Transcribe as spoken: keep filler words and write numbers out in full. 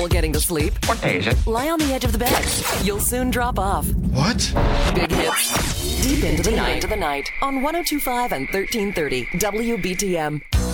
getting to sleep. What day is it? Lie on the edge of the bed. You'll soon drop off. What? Big hits. Deep into the night. Into the night on one oh two point five and thirteen thirty W B T M.